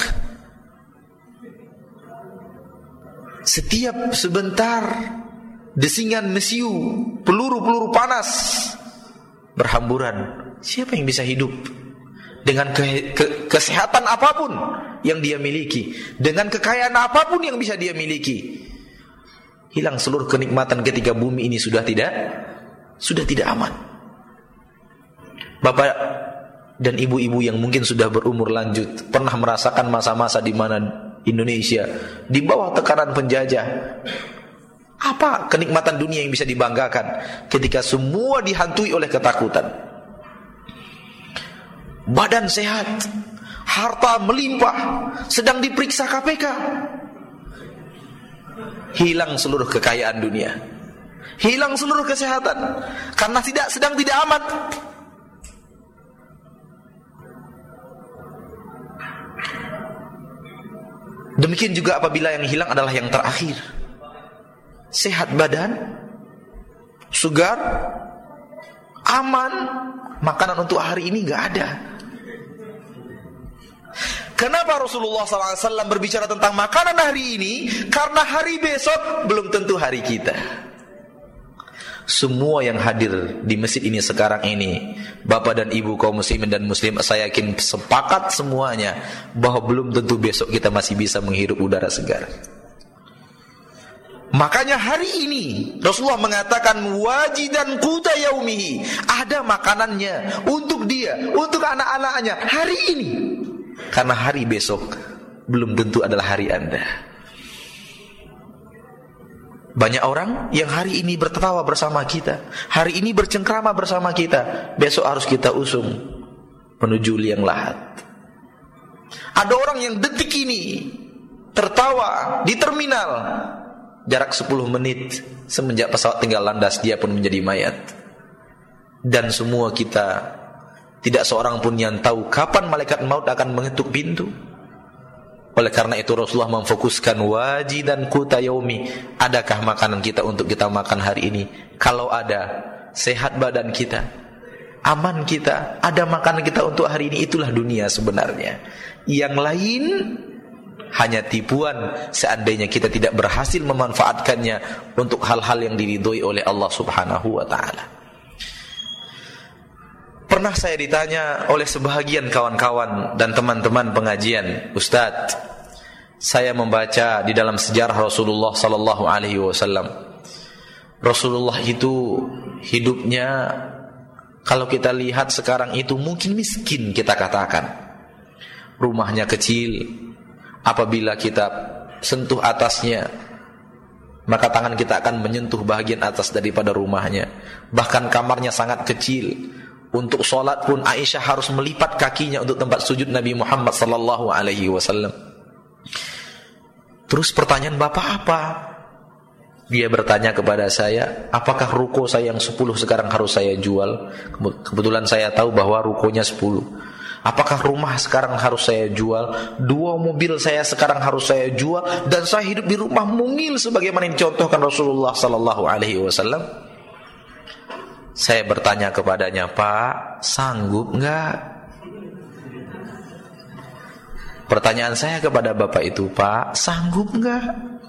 Setiap sebentar desingan mesiu, peluru-peluru panas berhamburan. Siapa yang bisa hidup dengan ke, ke, kesehatan apapun yang dia miliki, dengan kekayaan apapun yang bisa dia miliki? Hilang seluruh kenikmatan ketika bumi ini sudah tidak sudah tidak aman. Bapak dan ibu-ibu yang mungkin sudah berumur lanjut pernah merasakan masa-masa di mana Indonesia di bawah tekanan penjajah. Apa kenikmatan dunia yang bisa dibanggakan ketika semua dihantui oleh ketakutan? Badan sehat, harta melimpah, sedang diperiksa K P K. Hilang seluruh kekayaan dunia, hilang seluruh kesehatan karena tidak sedang tidak aman. Demikian juga apabila yang hilang adalah yang terakhir. Sehat badan, segar, aman, makanan untuk hari ini gak ada. Kenapa Rasulullah sallallahu alaihi wasallam berbicara tentang makanan hari ini? Karena hari besok belum tentu hari kita. Semua yang hadir di masjid ini sekarang ini, bapak dan ibu kaum muslimin dan muslim, saya yakin sepakat semuanya bahwa belum tentu besok kita masih bisa menghirup udara segar. Makanya hari ini Rasulullah mengatakan wajidan quta yaumihi, ada makanannya untuk dia, untuk anak-anaknya hari ini. Karena hari besok belum tentu adalah hari Anda. Banyak orang yang hari ini bertertawa bersama kita, hari ini bercengkrama bersama kita, besok harus kita usung menuju liang lahat. Ada orang yang detik ini tertawa di terminal, jarak sepuluh menit semenjak pesawat tinggal landas dia pun menjadi mayat. Dan semua kita, tidak seorang pun yang tahu kapan malaikat maut akan mengetuk pintu. Oleh karena itu Rasulullah memfokuskan wajidan quta yaumi, adakah makanan kita untuk kita makan hari ini? Kalau ada, sehat badan kita, aman kita, ada makanan kita untuk hari ini, itulah dunia sebenarnya. Yang lain hanya tipuan seandainya kita tidak berhasil memanfaatkannya untuk hal-hal yang diridhoi oleh Allah Subhanahu wa taala. Pernah saya ditanya oleh sebahagian kawan-kawan dan teman-teman pengajian, "Ustadz, saya membaca di dalam sejarah Rasulullah sallallahu alaihi wasallam. Rasulullah itu hidupnya, kalau kita lihat sekarang itu mungkin miskin kita katakan. Rumahnya kecil, apabila kita sentuh atasnya, maka tangan kita akan menyentuh bahagian atas daripada rumahnya. Bahkan kamarnya sangat kecil. Untuk sholat pun Aisyah harus melipat kakinya untuk tempat sujud Nabi Muhammad sallallahu alaihi wasallam. Terus pertanyaan Bapak apa? Dia bertanya kepada saya, apakah ruko saya yang sepuluh sekarang harus saya jual? Kebetulan saya tahu bahwa rukonya sepuluh. Apakah rumah sekarang harus saya jual? Dua mobil saya sekarang harus saya jual, dan saya hidup di rumah mungil sebagaimana yang dicontohkan Rasulullah sallallahu alaihi wasallam? Saya bertanya kepadanya, Pak, sanggup enggak? Pertanyaan saya kepada Bapak itu, Pak, sanggup enggak?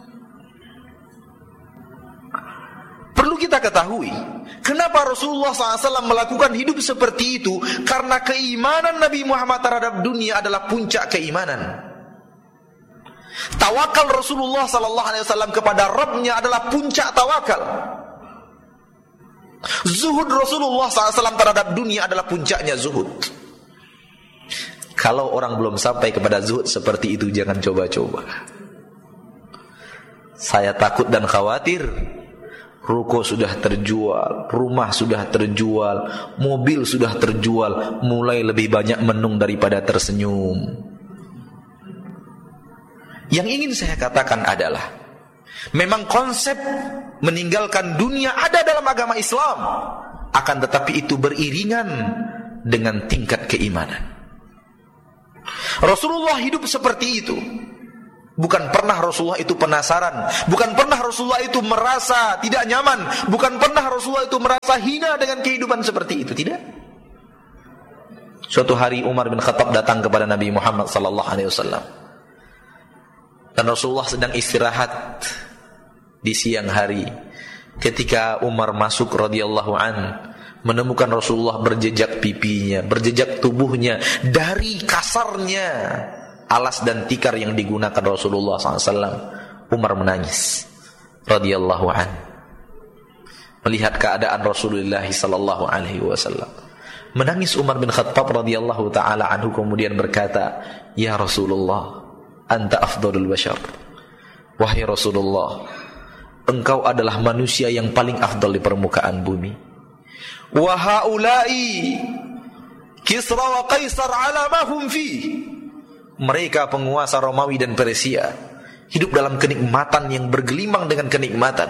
Perlu kita ketahui, kenapa Rasulullah shallallahu alaihi wasallam melakukan hidup seperti itu? Karena keimanan Nabi Muhammad terhadap dunia adalah puncak keimanan. Tawakal Rasulullah shallallahu alaihi wasallam kepada Rabb-Nya adalah puncak tawakal. Zuhud Rasulullah shallallahu alaihi wasallam terhadap dunia adalah puncaknya zuhud. Kalau orang belum sampai kepada zuhud seperti itu, jangan coba-coba. Saya takut dan khawatir, ruko sudah terjual, rumah sudah terjual, mobil sudah terjual, mulai lebih banyak menung daripada tersenyum. Yang ingin saya katakan adalah, memang konsep meninggalkan dunia ada dalam agama Islam, akan tetapi itu beriringan dengan tingkat keimanan. Rasulullah hidup seperti itu. Bukan pernah Rasulullah itu penasaran, bukan pernah Rasulullah itu merasa tidak nyaman, bukan pernah Rasulullah itu merasa hina dengan kehidupan seperti itu, tidak. Suatu hari Umar bin Khattab datang kepada Nabi Muhammad sallallahu alaihi wasallam. Dan Rasulullah sedang istirahat di siang hari. Ketika Umar masuk radhiyallahu an, menemukan Rasulullah berjejak pipinya, berjejak tubuhnya dari kasarnya alas dan tikar yang digunakan Rasulullah shallallahu alaihi wasallam. Umar menangis radhiyallahu an melihat keadaan Rasulullah sallallahu alaihi wasallam. Menangis Umar bin Khattab radhiyallahu taala anhu, kemudian berkata, "Ya Rasulullah, anta afdalul bashar." Wahai Rasulullah, engkau adalah manusia yang paling afdal di permukaan bumi. Wa haula'i Kisra wa Qaisar ala ma hum fi. Mereka penguasa Romawi dan Persia hidup dalam kenikmatan yang bergelimang dengan kenikmatan.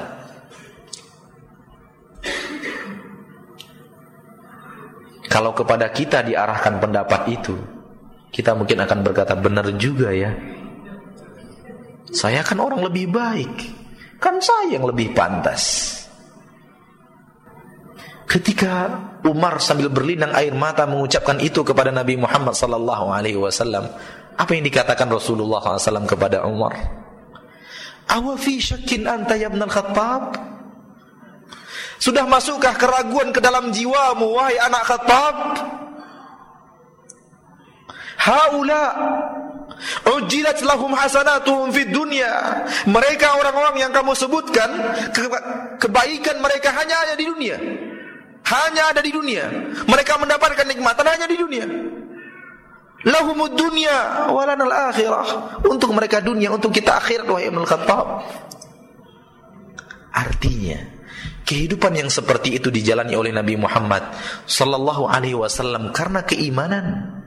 Kalau kepada kita diarahkan pendapat itu, kita mungkin akan berkata, benar juga ya, saya kan orang lebih baik, kan saya yang lebih pantas. Ketika Umar sambil berlinang air mata mengucapkan itu kepada Nabi Muhammad sallallahu alaihi wasallam, apa yang dikatakan Rasulullah sallallahu alaihi wasallam kepada Umar? Awa fi syakkin anta ya ibnal Khattab? Sudah masukkah keraguan ke dalam jiwamu, wahai anak Khattab? Haula ujilat lahum hasanatuhum fid dunya. Mereka orang-orang yang kamu sebutkan, kebaikan mereka hanya ada di dunia. Hanya ada di dunia. Mereka mendapatkan nikmatan hanya di dunia. Lahumud dunya walanal akhirah. Untuk mereka dunia, untuk kita akhirat, wahai Ibnul Khattab. Artinya, kehidupan yang seperti itu dijalani oleh Nabi Muhammad sallallahu alaihi wasallam karena keimanan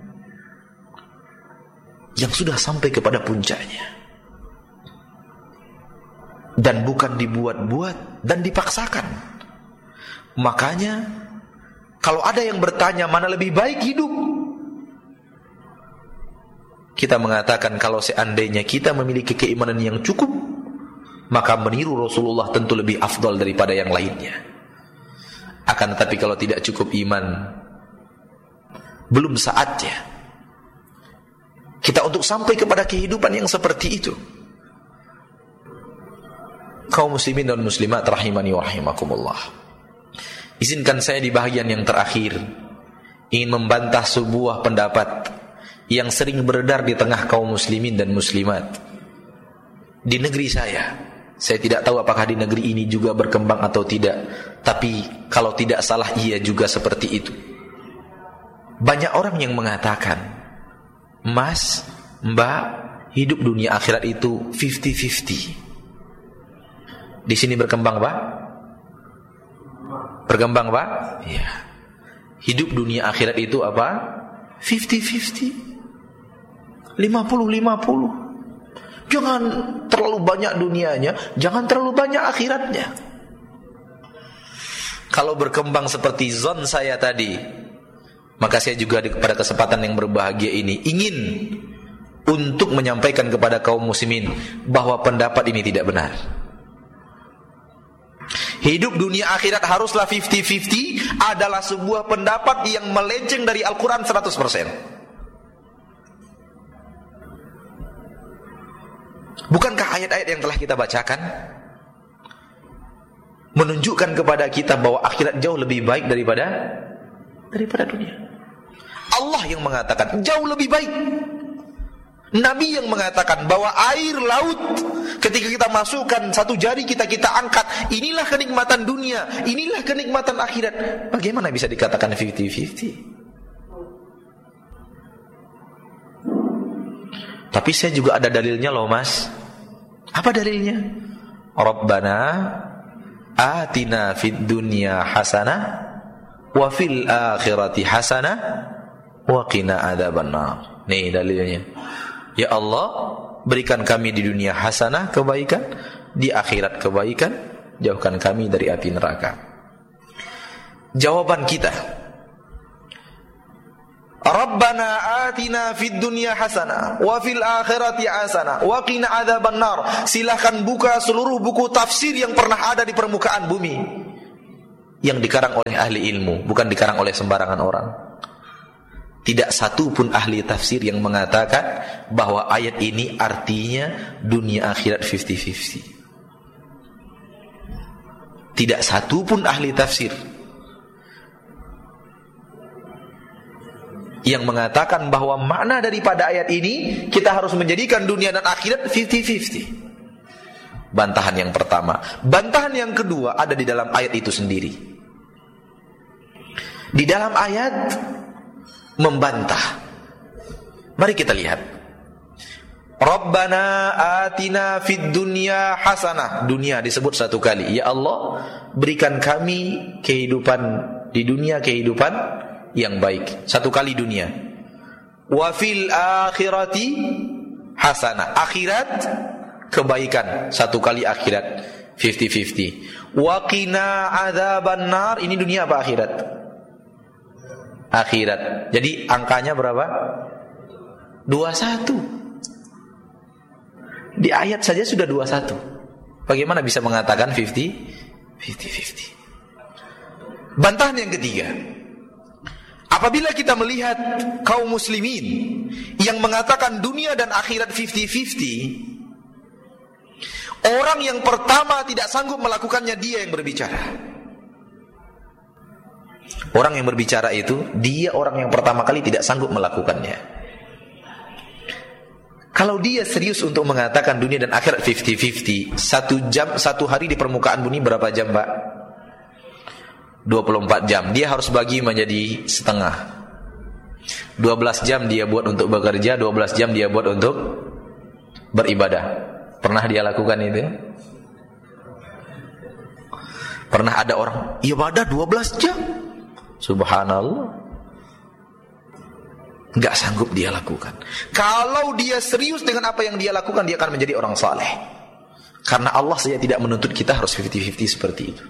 yang sudah sampai kepada puncaknya, dan bukan dibuat-buat dan dipaksakan. Makanya kalau ada yang bertanya mana lebih baik hidup, kita mengatakan kalau seandainya kita memiliki keimanan yang cukup, maka meniru Rasulullah tentu lebih afdal daripada yang lainnya. Akan tetapi kalau tidak cukup iman, belum saatnya kita untuk sampai kepada kehidupan yang seperti itu. Kaum muslimin dan muslimat rahimani wa rahimakumullah. Izinkan saya di bahagian yang terakhir ingin membantah sebuah pendapat yang sering beredar di tengah kaum muslimin dan muslimat di negeri saya. Saya tidak tahu apakah di negeri ini juga berkembang atau tidak, tapi kalau tidak salah iya juga seperti itu. Banyak orang yang mengatakan, Mas, Mbak, hidup dunia akhirat itu lima puluh lima puluh. Di sini berkembang, Pak? Berkembang, Pak? Iya. Hidup dunia akhirat itu apa? lima puluh lima puluh. lima puluh lima puluh. Jangan terlalu banyak dunianya, jangan terlalu banyak akhiratnya. Kalau berkembang seperti zon saya tadi, maka saya juga pada kesempatan yang berbahagia ini ingin untuk menyampaikan kepada kaum muslimin bahwa pendapat ini tidak benar. Hidup dunia akhirat haruslah lima puluh lima puluh adalah sebuah pendapat yang melenceng dari Al-Quran seratus persen. Bukankah ayat-ayat yang telah kita bacakan menunjukkan kepada kita bahwa akhirat jauh lebih baik daripada daripada dunia? Allah yang mengatakan jauh lebih baik. Nabi yang mengatakan bahwa air laut ketika kita masukkan satu jari kita kita angkat, inilah kenikmatan dunia, inilah kenikmatan akhirat. Bagaimana bisa dikatakan lima puluh lima puluh? Tapi saya juga ada dalilnya loh, Mas. Apa dalilnya? Rabbana atina fid dunya hasanah wa fil akhirati hasanah wa qina adzabannar. Nih dalilnya. Ya Allah, berikan kami di dunia hasanah, kebaikan, di akhirat kebaikan, jauhkan kami dari api neraka. Jawaban kita, Rabbana atina fid dunya hasanah wa fil akhirati hasanah wa qina adzabannar. Silakan buka seluruh buku tafsir yang pernah ada di permukaan bumi yang dikarang oleh ahli ilmu, bukan dikarang oleh sembarangan orang. Tidak satu pun ahli tafsir yang mengatakan bahwa ayat ini artinya dunia akhirat lima puluh lima puluh. Tidak satu pun ahli tafsir yang mengatakan bahwa makna daripada ayat ini kita harus menjadikan dunia dan akhirat lima puluh lima puluh. Bantahan yang pertama. Bantahan yang kedua ada di dalam ayat itu sendiri. Di dalam ayat membantah. Mari kita lihat. Rabbana atina fid dunya hasanah. Dunia disebut satu kali. Ya Allah, berikan kami kehidupan di dunia, kehidupan yang baik. Satu kali dunia. Wa fil akhirati hasanah. Akhirat kebaikan. Satu kali akhirat. lima puluh lima puluh. Wa qina adzabannar. Ini dunia apa akhirat? Akhirat. Jadi angkanya berapa? dua puluh satu. Di ayat saja sudah dua puluh satu. Bagaimana bisa mengatakan lima puluh lima puluh? Bantahan yang ketiga. Apabila kita melihat kaum muslimin yang mengatakan dunia dan akhirat lima puluh lima puluh, orang yang pertama tidak sanggup melakukannya dia yang berbicara. Orang yang berbicara itu dia orang yang pertama kali tidak sanggup melakukannya. Kalau dia serius untuk mengatakan dunia dan akhirat lima puluh lima puluh, satu jam, satu hari di permukaan bumi berapa jam, Pak? dua puluh empat jam. Dia harus bagi menjadi setengah. dua belas jam dia buat untuk bekerja, dua belas jam dia buat untuk beribadah. Pernah dia lakukan itu? Pernah ada orang ibadah dua belas jam? Subhanallah. Enggak sanggup dia lakukan. Kalau dia serius dengan apa yang dia lakukan, dia akan menjadi orang saleh. Karena Allah saja tidak menuntut kita harus lima puluh lima puluh seperti itu.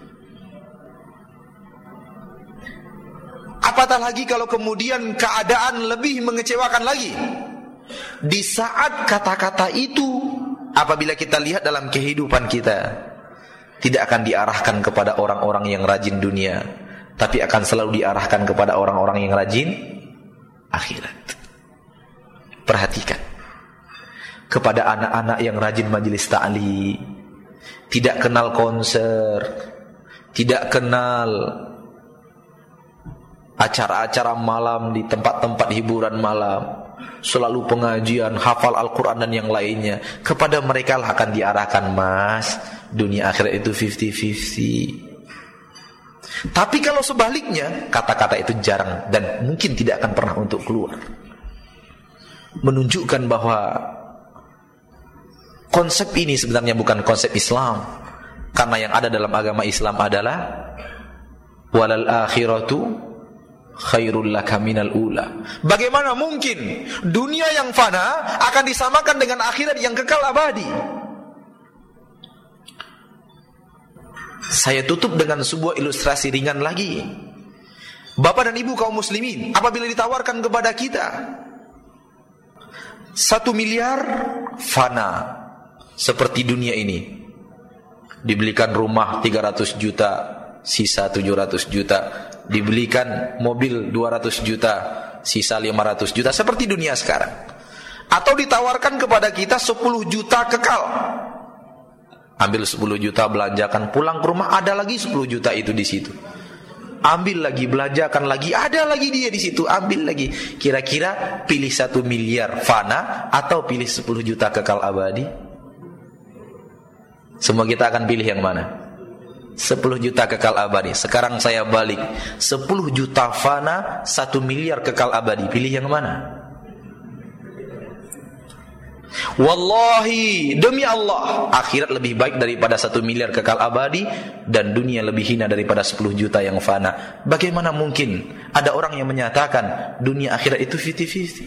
Apatah lagi kalau kemudian keadaan lebih mengecewakan lagi. Di saat kata-kata itu, apabila kita lihat dalam kehidupan kita, tidak akan diarahkan kepada orang-orang yang rajin dunia, tapi akan selalu diarahkan kepada orang-orang yang rajin akhirat. Perhatikan. kepada anak-anak yang rajin majelis ta'lim, tidak kenal konser, tidak kenal acara-acara malam di tempat-tempat hiburan malam, selalu pengajian, hafal Al-Quran dan yang lainnya. Kepada mereka lah akan diarahkan, mas, dunia akhirat itu fifty fifty. Tapi kalau sebaliknya, kata-kata itu jarang dan mungkin tidak akan pernah untuk keluar, menunjukkan bahwa konsep ini sebenarnya bukan konsep Islam. Karena yang ada dalam agama Islam adalah walal akhiratu khairul laka minal ula. Bagaimana mungkin dunia yang fana akan disamakan dengan akhirat yang kekal abadi? Saya tutup dengan sebuah ilustrasi ringan lagi. Bapak dan ibu kaum muslimin, apabila ditawarkan kepada kita satu miliar fana seperti dunia ini, dibelikan rumah tiga ratus juta, sisa tujuh ratus juta, dibelikan mobil dua ratus juta, sisa lima ratus juta, seperti dunia sekarang. Atau ditawarkan kepada kita sepuluh juta kekal, ambil sepuluh juta, belanjakan, pulang ke rumah ada lagi sepuluh juta itu di situ. Ambil lagi, belanjakan lagi, ada lagi dia di situ, ambil lagi. Kira-kira pilih satu miliar fana atau pilih sepuluh juta kekal abadi? Semua kita akan pilih yang mana? sepuluh juta kekal abadi. Sekarang saya balik, sepuluh juta fana, satu miliar kekal abadi. Pilih yang mana? Wallahi, demi Allah, akhirat lebih baik daripada satu miliar kekal abadi, dan dunia lebih hina daripada sepuluh juta yang fana. Bagaimana mungkin ada orang yang menyatakan dunia akhirat itu fifty fifty?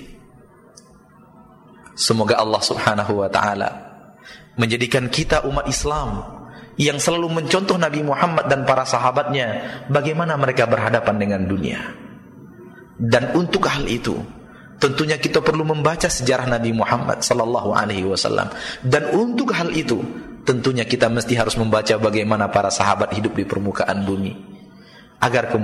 Semoga Allah subhanahu wa ta'ala menjadikan kita umat Islam yang selalu mencontoh Nabi Muhammad dan para sahabatnya, bagaimana mereka berhadapan dengan dunia. Dan untuk hal itu tentunya kita perlu membaca sejarah Nabi Muhammad sallallahu alaihi wasallam. Dan untuk hal itu tentunya kita mesti harus membaca bagaimana para sahabat hidup di permukaan bumi, agar